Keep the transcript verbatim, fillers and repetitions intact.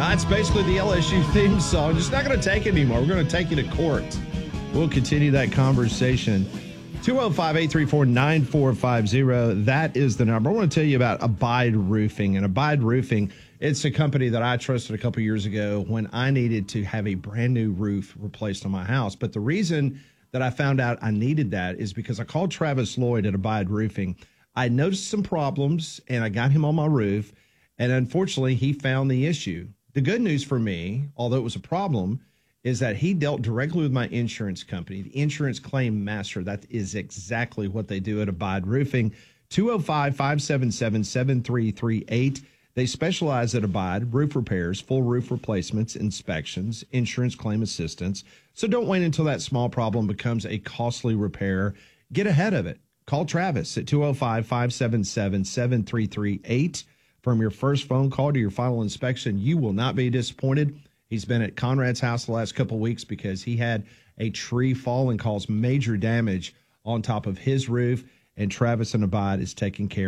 That's basically the L S U theme song. Just not going to take it anymore. We're going to take you to court. We'll continue that conversation. two oh five, eight three four, nine four five zero. That is the number. I want to tell you about Abide Roofing. And Abide Roofing, it's a company that I trusted a couple years ago when I needed to have a brand new roof replaced on my house. But the reason that I found out I needed that is because I called Travis Lloyd at Abide Roofing. I noticed some problems, and I got him on my roof. And unfortunately, he found the issue. The good news for me, although it was a problem, is that he dealt directly with my insurance company, the insurance claim master. That is exactly what they do at Abide Roofing. two oh five, five seven seven, seven three three eight. They specialize at Abide, roof repairs, full roof replacements, inspections, insurance claim assistance. So don't wait until that small problem becomes a costly repair. Get ahead of it. Call Travis at two oh five, five seven seven, seven three three eight. From your first phone call to your final inspection, you will not be disappointed. He's been at Conrad's house the last couple of weeks because he had a tree fall and cause major damage on top of his roof, and Travis and Abide is taking care